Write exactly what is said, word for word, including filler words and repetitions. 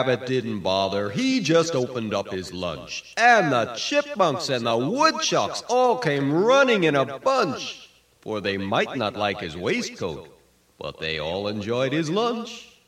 Rabbit didn't bother. He just opened up his lunch. And the chipmunks and the woodchucks all came running in a bunch. For they might not like his waistcoat, but they all enjoyed his lunch.